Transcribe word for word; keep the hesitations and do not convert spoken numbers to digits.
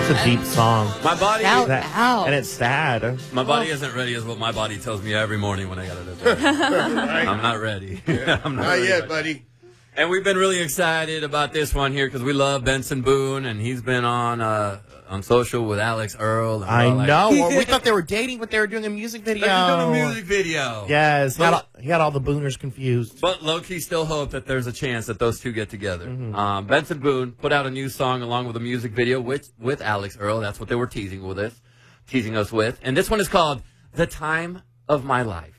It's a deep song. My body, Out, That- out. and it's sad. my body isn't ready, is what my body tells me every morning when I got out of bed. I'm not ready. I'm not, Not ready. yet, buddy. And we've been really excited about this one here because we love Benson Boone, and he's been on uh, on social with Alex Earl. And I we're all like, know. Well, we thought they were dating, but they were doing a music video. They're doing a music video. Yes, he had, But- all, he had all the Booners confused. But low-key still hope that there's a chance that those two get together. Mm-hmm. Um, Benson Boone put out a new song along with a music video with, with Alex Earl. That's what they were teasing with us, teasing us with. And this one is called The Time of My Life.